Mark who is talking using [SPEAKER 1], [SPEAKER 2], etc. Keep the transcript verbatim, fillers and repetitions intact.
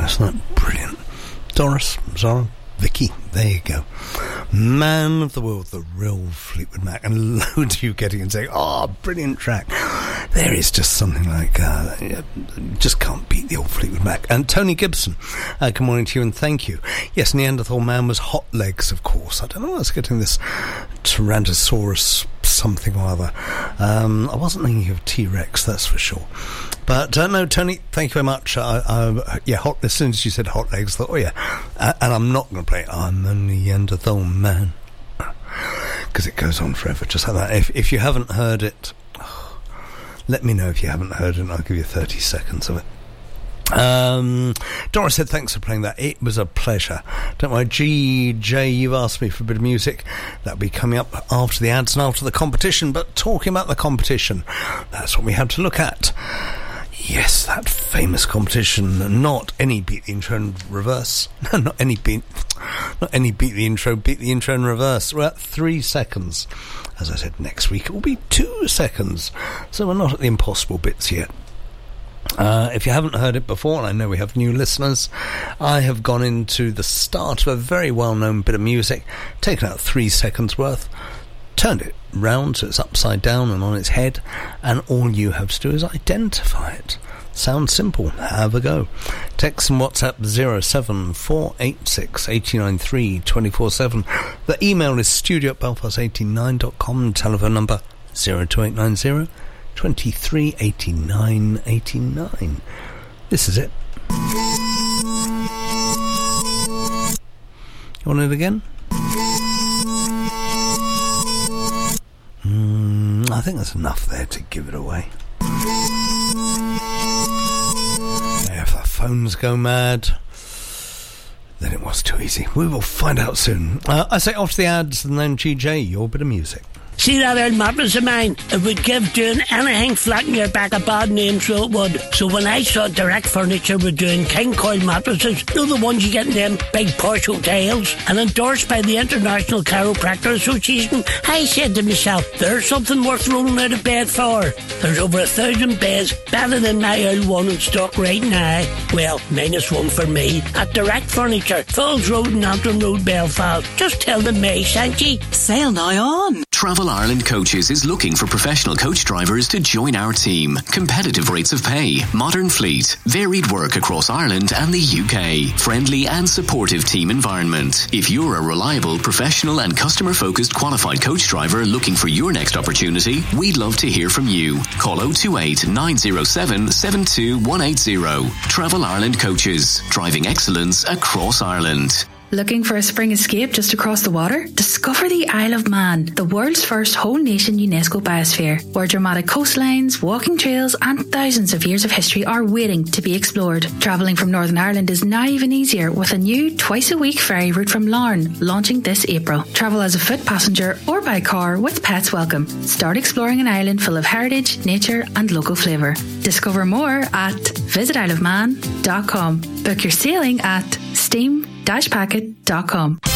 [SPEAKER 1] isn't that brilliant? Doris, Zara, Vicky, there you go. Man of the World, the real Fleetwood Mac, and loads of you getting and saying, oh, brilliant track. There is just something like, uh, you just can't beat the old Fleetwood Mac. And Tony Gibson, uh, good morning to you and thank you. Yes, Neanderthal Man was Hot Legs, of course. I don't know why I was getting this Tyrannosaurus something or other. Um, I wasn't thinking of T-Rex, that's for sure. But uh, no, Tony, thank you very much. I, I, yeah, hot, as soon as you said Hot Legs, I thought, oh yeah. Uh, and I'm not going to play it. I'm a Neanderthal Man. Because it goes on forever, just like that. If, if you haven't heard it, oh, let me know if you haven't heard it, and I'll give you thirty seconds of it. Um, Doris said, thanks for playing that. It was a pleasure. Don't worry, G J, you've asked me for a bit of music. That'll be coming up after the ads and after the competition. But talking about the competition, that's what we have to look at. Yes, that famous competition. Not any beat the intro in reverse. No, not any beat. Not any beat the intro. Beat the intro in reverse. We're at three seconds. As I said, next week it will be two seconds. So we're not at the impossible bits yet. Uh, if you haven't heard it before, and I know we have new listeners, I have gone into the start of a very well-known bit of music, taken out three seconds worth, turned it round so it's upside down and on its head, and all you have to do is identify it. Sounds simple. Have a go. Text and WhatsApp zero seven four eight six eight nine three two four seven. The email is studio at belfast eighty-nine dot com. Telephone number zero two eight nine zero twenty-three eighty-nine eighty-nine. This is it. You want it again? Mm, I think there's enough there to give it away. If the phones go mad, then it was too easy. We will find out soon. Uh, I say off the ads and then G J, your bit of music.
[SPEAKER 2] See that old mattress of mine? It would give doing anything flat in your back a bad name, so it would. So when I saw Direct Furniture were doing king coil mattresses, you know the ones you get in them big posh hotels, and endorsed by the International Chiropractor Association, I said to myself, there's something worth rolling out of bed for. There's over a thousand beds better than my old one in stock right now. Well, minus one for me. At Direct Furniture, Falls Road and Antrim Road, Belfast. Just tell them me, thank you.
[SPEAKER 3] Sale now on.
[SPEAKER 4] Travel Ireland Coaches is looking for professional coach drivers to join our team. Competitive rates of pay, modern fleet, varied work across Ireland and the U K. Friendly and supportive team environment. If you're a reliable, professional and customer-focused qualified coach driver looking for your next opportunity, we'd love to hear from you. Call oh two eight nine oh seven seven two one eight oh. Travel Ireland Coaches. Driving excellence across Ireland.
[SPEAKER 5] Looking for a spring escape just across the water? Discover the Isle of Man, the world's first whole nation UNESCO biosphere, where dramatic coastlines, walking trails and thousands of years of history are waiting to be explored. Travelling from Northern Ireland is now even easier with a new twice a week ferry route from Larne launching this April. Travel as a foot passenger or by car with pets welcome. Start exploring an island full of heritage, nature and local flavour. Discover more at visit isle of man dot com. Book your sailing at steam dash packet dot com.